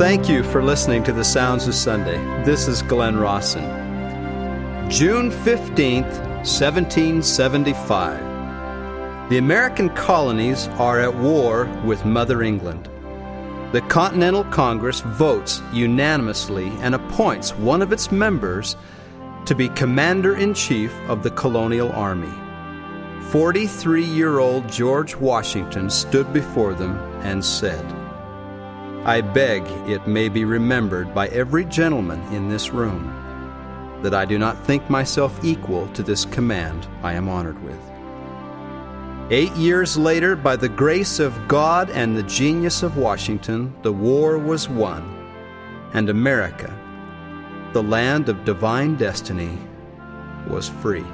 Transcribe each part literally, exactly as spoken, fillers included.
Thank you for listening to the Sounds of Sunday. This is Glenn Rawson. June fifteenth, seventeen seventy-five. The American colonies are at war with Mother England. The Continental Congress votes unanimously and appoints one of its members to be Commander-in-Chief of the Colonial Army. forty-three-year-old George Washington stood before them and said, "I beg it may be remembered by every gentleman in this room that I do not think myself equal to this command I am honored with." Eight years later, by the grace of God and the genius of Washington, the war was won, and America, the land of divine destiny, was free.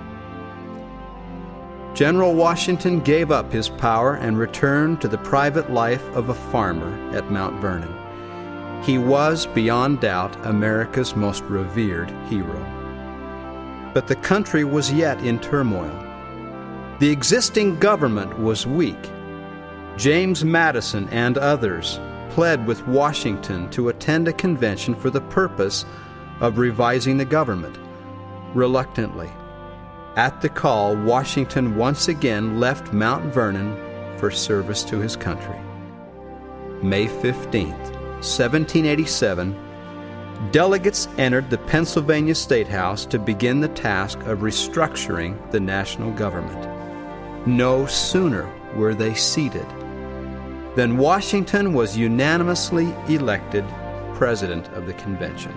General Washington gave up his power and returned to the private life of a farmer at Mount Vernon. He was, beyond doubt, America's most revered hero. But the country was yet in turmoil. The existing government was weak. James Madison and others pled with Washington to attend a convention for the purpose of revising the government. Reluctantly, at the call, Washington once again left Mount Vernon for service to his country. May fifteenth, seventeen eighty-seven, delegates entered the Pennsylvania State House to begin the task of restructuring the national government. No sooner were they seated than Washington was unanimously elected President of the Convention.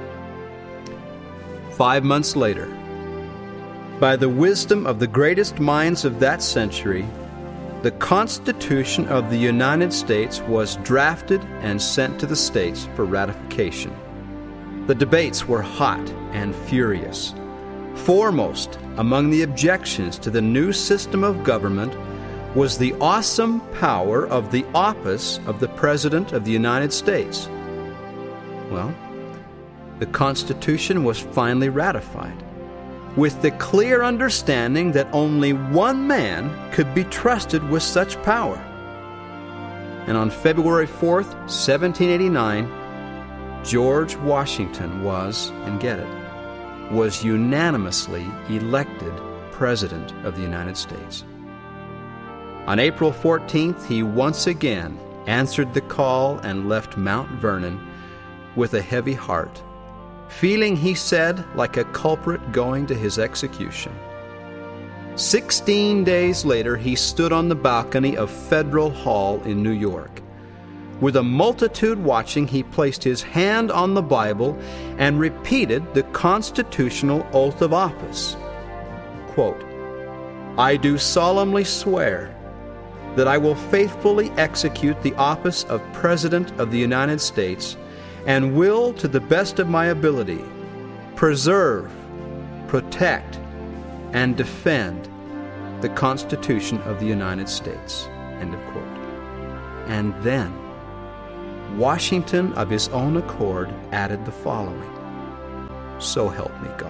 Five months later, by the wisdom of the greatest minds of that century, the Constitution of the United States was drafted and sent to the states for ratification. The debates were hot and furious. Foremost among the objections to the new system of government was the awesome power of the office of the President of the United States. Well, the Constitution was finally ratified, with the clear understanding that only one man could be trusted with such power. And on February fourth, seventeen eighty-nine, George Washington was, and get it, was unanimously elected President of the United States. On April fourteenth, he once again answered the call and left Mount Vernon with a heavy heart, feeling, he said, like a culprit going to his execution. Sixteen days later, he stood on the balcony of Federal Hall in New York. With a multitude watching, he placed his hand on the Bible and repeated the constitutional oath of office. Quote, "I do solemnly swear that I will faithfully execute the office of President of the United States and will, to the best of my ability, preserve, protect, and defend the Constitution of the United States." End of quote. And then, Washington, of his own accord, added the following: "So help me God."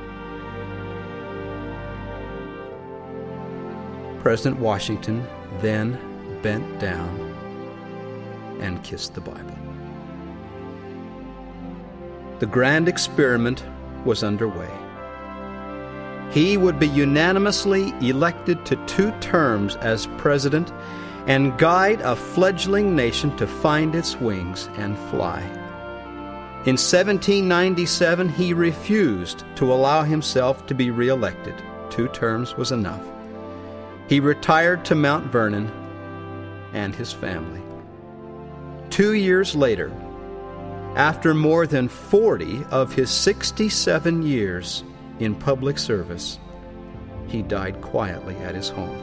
President Washington then bent down and kissed the Bible. The grand experiment was underway. He would be unanimously elected to two terms as president and guide a fledgling nation to find its wings and fly. In seventeen ninety-seven, he refused to allow himself to be reelected. Two terms was enough. He retired to Mount Vernon and his family. Two years later, after more than forty of his sixty-seven years in public service, he died quietly at his home.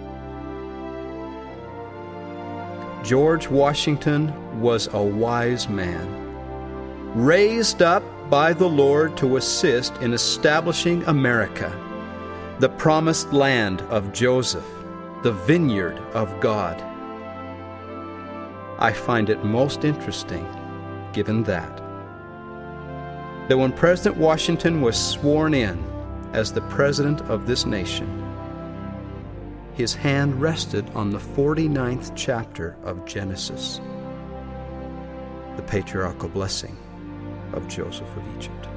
George Washington was a wise man, raised up by the Lord to assist in establishing America, the promised land of Joseph, the vineyard of God. I find it most interesting, given that, that when President Washington was sworn in as the President of this nation, his hand rested on the forty-ninth chapter of Genesis. the patriarchal blessing of Joseph of Egypt.